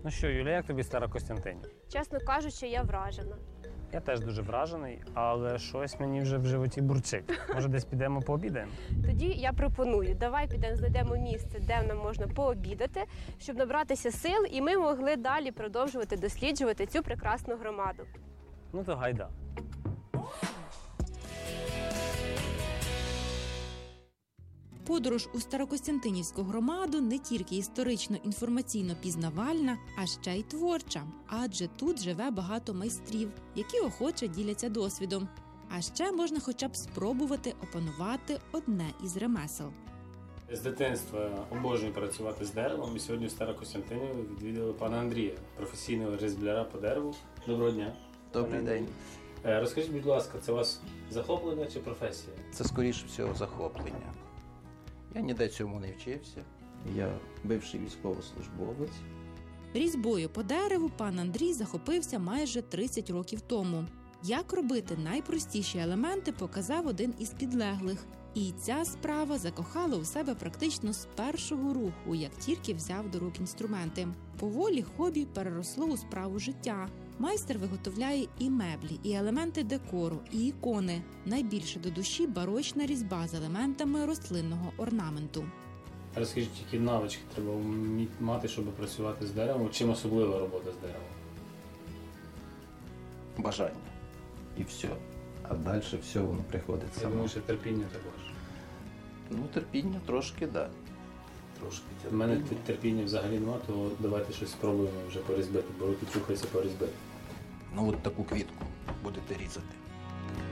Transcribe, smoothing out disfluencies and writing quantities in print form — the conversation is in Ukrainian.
Ну що, Юля, як тобі Старокостянтинів? Чесно кажучи, я вражена. Я теж дуже вражений, але щось мені вже в животі бурчить. Може, десь підемо пообідаємо? Тоді я пропоную, давай підемо, знайдемо місце, де нам можна пообідати, щоб набратися сил, і ми могли далі продовжувати досліджувати цю прекрасну громаду. Ну то гайда. Подорож у Старокостянтинівську громаду не тільки історично-інформаційно пізнавальна, а ще й творча. Адже тут живе багато майстрів, які охоче діляться досвідом. А ще можна хоча б спробувати опанувати одне із ремесел. З дитинства обожнюю працювати з деревом. І сьогодні в Старокостянтинові відвідали пана Андрія, професійного різбляра по дереву. Доброго дня. Добрий день. Розкажіть, будь ласка, це у вас захоплення чи професія? Це, скоріше всього, захоплення. Я ніде цьому не вчився. Я бивший військовослужбовець. Різьбою по дереву пан Андрій захопився майже 30 років тому. Як робити найпростіші елементи, показав один із підлеглих. І ця справа закохала у себе практично з першого руху, як тільки взяв до рук інструменти. Поволі хобі переросло у справу життя. Майстер виготовляє і меблі, і елементи декору, і ікони. Найбільше до душі барочна різьба з елементами рослинного орнаменту. Розкажіть, які навички треба мати, щоб працювати з деревом? Чим особлива робота з деревом? Бажання. І все. А далі все воно приходить Я само. думаю, що терпіння також. Ну, терпіння трошки, так. Да. Трошки У мене терпіння взагалі немає, то давайте щось спробуємо вже порізбити, бо руки чухаються порізбити. Ну, от таку квітку будете різати.